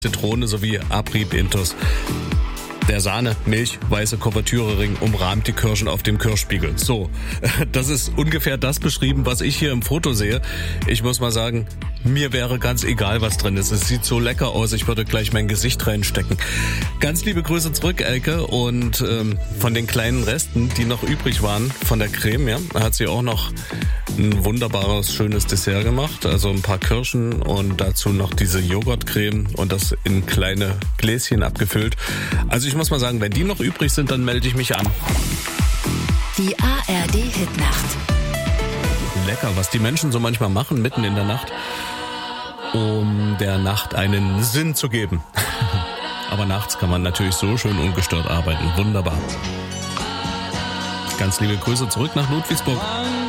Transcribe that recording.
Zitrone sowie Abrieb Intus. Der Sahne, Milch, weiße Kuvertürering umrahmt die Kirschen auf dem Kirschspiegel. So, das ist ungefähr das beschrieben, was ich hier im Foto sehe. Ich muss mal sagen, mir wäre ganz egal, was drin ist. Es sieht so lecker aus, ich würde gleich mein Gesicht reinstecken. Ganz liebe Grüße zurück, Elke. Und von den kleinen Resten, die noch übrig waren von der Creme, ja, hat sie auch noch ein wunderbares, schönes Dessert gemacht. Also ein paar Kirschen und dazu noch diese Joghurtcreme und das in kleine Gläschen abgefüllt. Also ich muss mal sagen, wenn die noch übrig sind, dann melde ich mich an. Die ARD-Hitnacht. Lecker, was die Menschen so manchmal machen, mitten in der Nacht, um der Nacht einen Sinn zu geben. Aber nachts kann man natürlich so schön ungestört arbeiten. Wunderbar. Ganz liebe Grüße zurück nach Ludwigsburg.